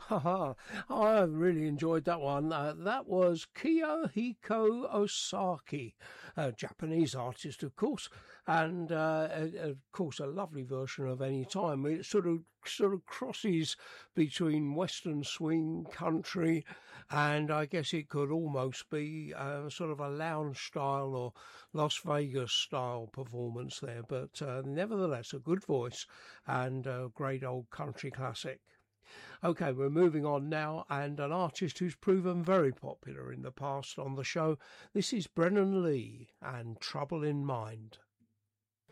Haha, I really enjoyed that one. That was Kiyohiko Osaki, a Japanese artist, of course, and of course a lovely version of Any Time. It sort of crosses between Western swing, country, and I guess it could almost be sort of a lounge style or Las Vegas style performance there. But nevertheless, a good voice and a great old country classic. Okay, we're moving on now, and an artist who's proven very popular in the past on the show. This is Brennan Lee and Trouble in Mind.